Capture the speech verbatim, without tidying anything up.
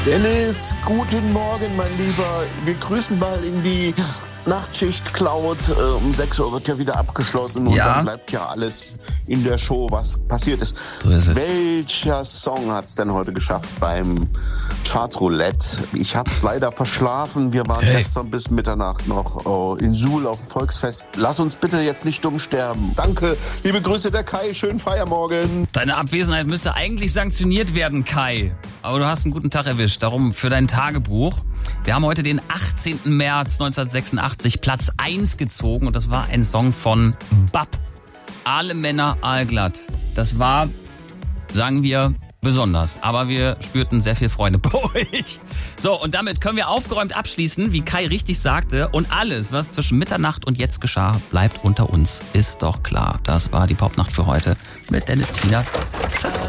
Dennis, guten Morgen, mein Lieber. Wir grüßen mal in die Nachtschicht Cloud. Um sechs Uhr wird ja wieder abgeschlossen und ja. dann bleibt ja alles in der Show, was passiert ist. So ist es. Welcher Song hat's denn heute geschafft beim Chartroulette? Ich hab's leider verschlafen. Wir waren hey. gestern bis Mitternacht noch oh, in Suhl auf dem Volksfest. Lass uns bitte jetzt nicht dumm sterben. Danke. Liebe Grüße, der Kai. Schönen Feiermorgen. Deine Abwesenheit müsste eigentlich sanktioniert werden, Kai. Aber du hast einen guten Tag erwischt. Darum für dein Tagebuch. Wir haben heute den achtzehnten März neunzehnhundertsechsundachtzig, Platz eins gezogen. Und das war ein Song von Bab. Alle Männer allglatt. Das war, sagen wir, besonders. Aber wir spürten sehr viel Freude bei euch. So, und damit können wir aufgeräumt abschließen, wie Kai richtig sagte. Und alles, was zwischen Mitternacht und jetzt geschah, bleibt unter uns. Ist doch klar. Das war die Popnacht für heute mit Dennis Tiener. Schäfer.